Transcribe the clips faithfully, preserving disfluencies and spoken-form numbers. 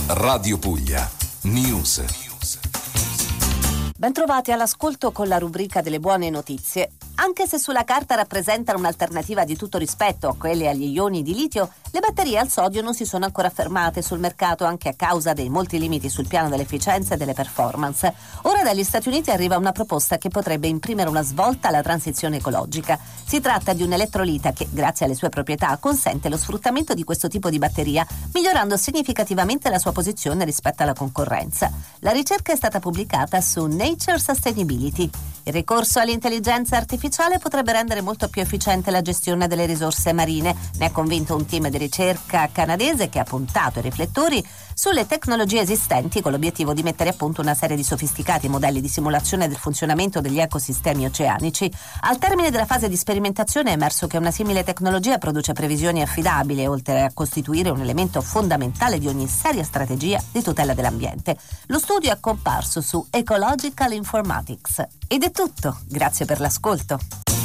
Radio Puglia News. Bentrovati all'ascolto con la rubrica delle buone notizie. Anche se sulla carta rappresentano un'alternativa di tutto rispetto a quelle agli ioni di litio, le batterie al sodio non si sono ancora fermate sul mercato anche a causa dei molti limiti sul piano dell'efficienza e delle performance. Ora dagli Stati Uniti arriva una proposta che potrebbe imprimere una svolta alla transizione ecologica. Si tratta di un elettrolita che, grazie alle sue proprietà, consente lo sfruttamento di questo tipo di batteria, migliorando significativamente la sua posizione rispetto alla concorrenza. La ricerca è stata pubblicata su Nature Sustainability. Il ricorso all'intelligenza artificiale potrebbe rendere molto più efficiente la gestione delle risorse marine. Ne è convinto un team di ricerca canadese che ha puntato i riflettori sulle tecnologie esistenti con l'obiettivo di mettere a punto una serie di sofisticati modelli di simulazione del funzionamento degli ecosistemi oceanici. Al termine della fase di sperimentazione è emerso che una simile tecnologia produce previsioni affidabili, oltre a costituire un elemento fondamentale di ogni seria strategia di tutela dell'ambiente. Lo studio è comparso su Ecological Informatics. Ed è tutto, grazie per l'ascolto.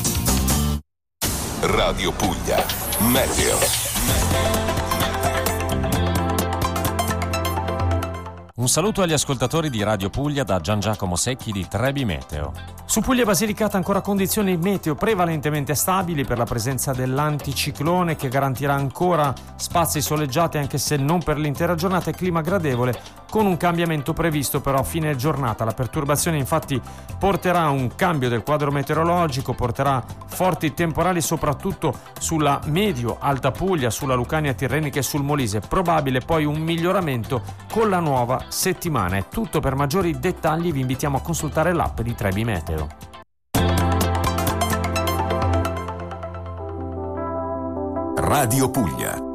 Radio Puglia Meteo. Un saluto agli ascoltatori di Radio Puglia da Gian Giacomo Secchi di Trebi Meteo. Su Puglia e Basilicata ancora condizioni meteo prevalentemente stabili per la presenza dell'anticiclone che garantirà ancora spazi soleggiati anche se non per l'intera giornata e clima gradevole, con un cambiamento previsto però a fine giornata. La perturbazione infatti porterà a un cambio del quadro meteorologico, porterà forti temporali soprattutto sulla medio-alta Puglia, sulla Lucania Tirrenica e sul Molise. Probabile poi un miglioramento con la nuova settimana. È tutto. Per maggiori dettagli vi invitiamo a consultare l'app di Trebi Meteo. Radio Puglia